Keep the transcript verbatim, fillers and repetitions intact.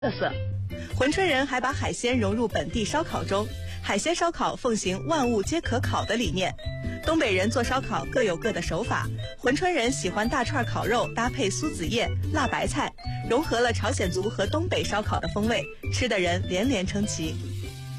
特色。珲春人还把海鲜融入本地烧烤中，海鲜烧烤奉行万物皆可烤的理念。东北人做烧烤各有各的手法，珲春人喜欢大串烤肉搭配苏子叶、辣白菜，融合了朝鲜族和东北烧烤的风味，吃的人连连称奇。